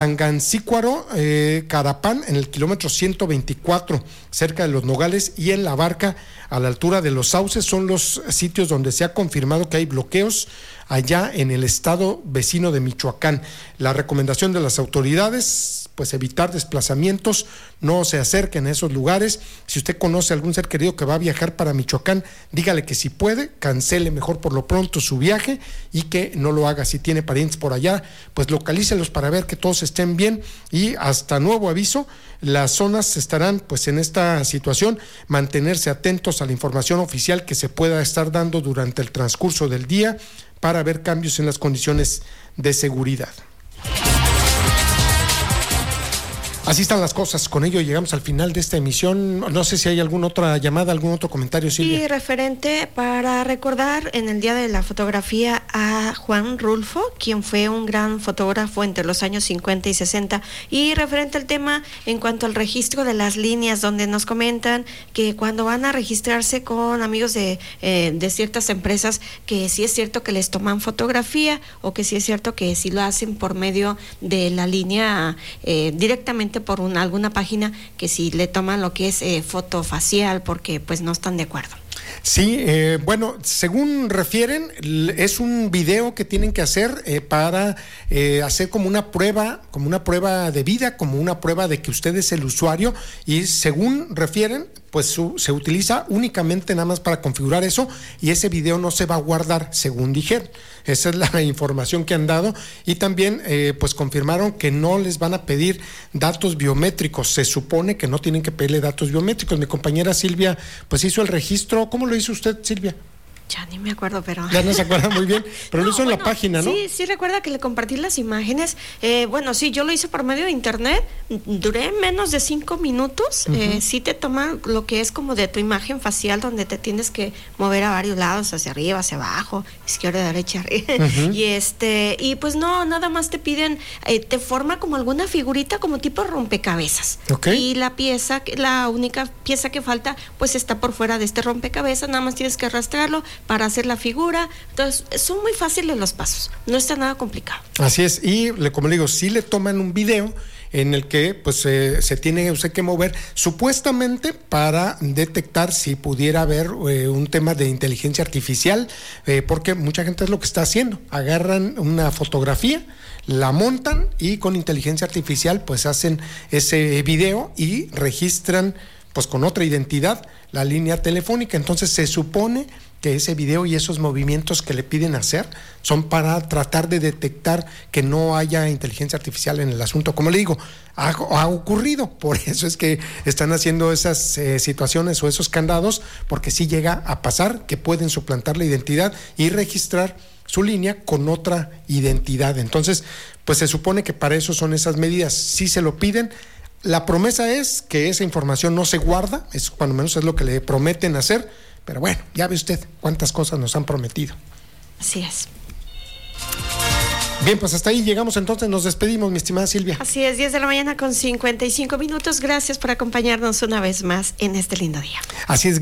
Tangancícuaro, Carapán, en el kilómetro 124, cerca de Los Nogales, y en La Barca, a la altura de Los Sauces, son los sitios donde se ha confirmado que hay bloqueos allá en el estado vecino de Michoacán. La recomendación de las autoridades, pues evitar desplazamientos, no se acerquen a esos lugares. Si usted conoce a algún ser querido que va a viajar para Michoacán, dígale que si puede, cancele mejor por lo pronto su viaje y que no lo haga. Si tiene parientes por allá, pues localícelos para ver que todos estén bien, y hasta nuevo aviso, las zonas estarán pues en esta situación, mantenerse atentos a la información oficial que se pueda estar dando durante el transcurso del día para ver cambios en las condiciones de seguridad. Así están las cosas. Con ello llegamos al final de esta emisión. No sé si hay alguna otra llamada, algún otro comentario, Silvia. Sí, referente para recordar en el Día de la Fotografía a Juan Rulfo, quien fue un gran fotógrafo entre los años 50 y 60. Y referente al tema en cuanto al registro de las líneas, donde nos comentan que cuando van a registrarse con amigos de ciertas empresas, que sí es cierto que les toman fotografía, o que sí es cierto que sí lo hacen por medio de la línea directamente por alguna página, que si le toman lo que es foto facial, porque pues no están de acuerdo. Sí, bueno, según refieren, es un video que tienen que hacer para hacer como una prueba de vida, como una prueba de que usted es el usuario, y según refieren, pues se utiliza únicamente nada más para configurar eso, y ese video no se va a guardar, según dijeron. Esa es la información que han dado, y también pues confirmaron que no les van a pedir datos biométricos. Se supone que no tienen que pedirle datos biométricos. Mi compañera Silvia pues hizo el registro. ¿Cómo lo hizo usted, Silvia? Ya ni me acuerdo, pero... Ya no se acuerda muy bien, pero lo hizo en la página, ¿no? Sí, recuerda que le compartí las imágenes. Bueno, sí, yo lo hice por medio de internet, duré menos de 5 minutos. Sí te toma lo que es como de tu imagen facial, donde te tienes que mover a varios lados, hacia arriba, hacia abajo, izquierda, derecha, y pues no, nada más te piden, te forma como alguna figurita, como tipo rompecabezas. Okay. Y la única pieza que falta, pues está por fuera de este rompecabezas, nada más tienes que arrastrarlo para hacer la figura. Entonces son muy fáciles los pasos, no está nada complicado. Así es, y como le digo, sí le toman un video en el que pues se tiene usted que mover, supuestamente para detectar si pudiera haber un tema de inteligencia artificial, porque mucha gente es lo que está haciendo, agarran una fotografía, la montan y con inteligencia artificial pues hacen ese video y registran pues con otra identidad la línea telefónica. Entonces se supone que ese video y esos movimientos que le piden hacer son para tratar de detectar que no haya inteligencia artificial en el asunto. Como le digo, ha ocurrido, por eso es que están haciendo esas situaciones o esos candados, porque sí llega a pasar que pueden suplantar la identidad y registrar su línea con otra identidad. Entonces, pues se supone que para eso son esas medidas. Si se lo piden, la promesa es que esa información no se guarda, eso cuando menos es lo que le prometen hacer. Pero bueno, ya ve usted cuántas cosas nos han prometido. Así es. Bien, pues hasta ahí llegamos, entonces nos despedimos, mi estimada Silvia. Así es, 10 de la mañana con 55 minutos. Gracias por acompañarnos una vez más en este lindo día. Así es.